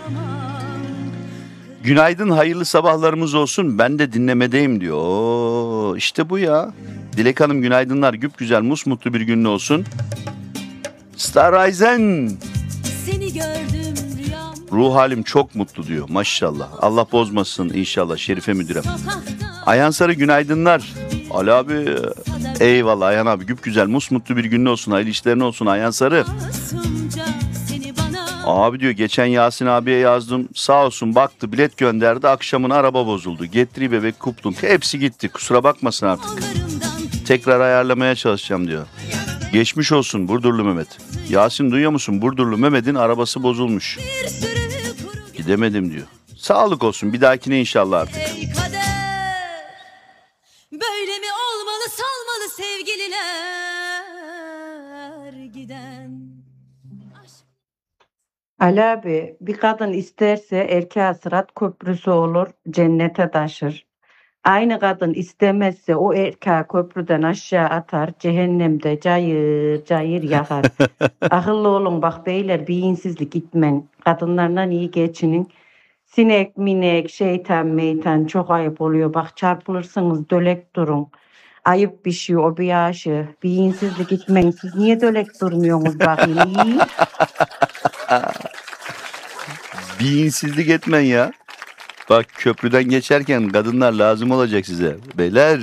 Günaydın, hayırlı sabahlarımız olsun. Ben de dinlemedeyim diyor. Oo, işte bu ya. Dilek Hanım günaydınlar. Güpgüzel, musmutlu bir günün olsun. Star Ryzen. Seni gördüm rüyam. Ruh halim çok mutlu diyor. Maşallah. Allah bozmasın inşallah Şerife müdürem. Ayhan Sarı günaydınlar. Ali abi eyvallah Ayhan abi. Güpgüzel, musmutlu bir günün olsun. Hayırlı işlerin olsun Ayhan Sarı. Abi diyor geçen Yasin abiye yazdım. Sağ olsun baktı bilet gönderdi. Akşamın araba bozuldu. Getri bebek kuptum. Hepsi gitti. Kusura bakmasın artık. Tekrar ayarlamaya çalışacağım diyor. Geçmiş olsun Burdurlu Mehmet. Yasin duyuyor musun? Burdurlu Mehmet'in arabası bozulmuş. Gidemedim diyor. Sağlık olsun. Bir dahakine inşallah artık. Böyle mi olmalı salmalı sevgililer giden. Ali abi bir kadın isterse erkeğe sırat köprüsü olur, cennete taşır. Aynı kadın istemezse o erkeği köprüden aşağı atar, cehennemde cayır cayır yakar. Akıllı olun bak beyler, beyinsizlik gitmen. Kadınlarla iyi geçinin. Sinek minek şeytan meytan çok ayıp oluyor. Bak çarpılırsınız dölek durun. Ayıp bir şey o bir aşı. Beyinsizlik gitmen. Siz niye dölek durmuyorsunuz bakayım? İyi. Beyinsizlik etmen ya. Bak köprüden geçerken kadınlar lazım olacak size. Beyler.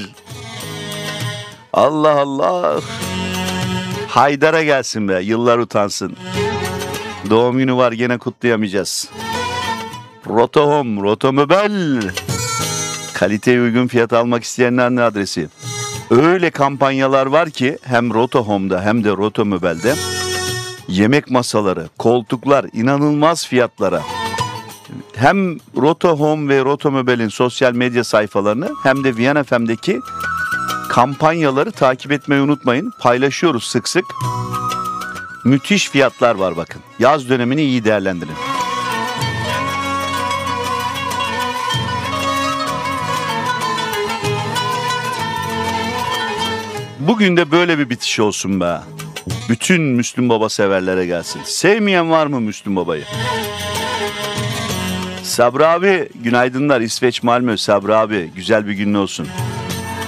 Allah Allah. Haydar'a gelsin be. Yıllar utansın. Doğum günü var gene kutlayamayacağız. Rotohome, Rotomobel. Kaliteye uygun fiyat almak isteyenlerin adresi. Öyle kampanyalar var ki hem Rotohome'da hem de Rotomobel'de yemek masaları, koltuklar inanılmaz fiyatlara. Hem Rotohome ve Rotomobel'in sosyal medya sayfalarını hem de Viyana FM'deki kampanyaları takip etmeyi unutmayın. Paylaşıyoruz sık sık. Müthiş fiyatlar var bakın. Yaz dönemini iyi değerlendirin. Bugün de böyle bir bitiş olsun be. Bütün Müslüm Baba severlere gelsin. Sevmeyen var mı Müslüm Baba'yı? Sabri abi günaydınlar İsveç Malmö. Sabri abi güzel bir günün olsun.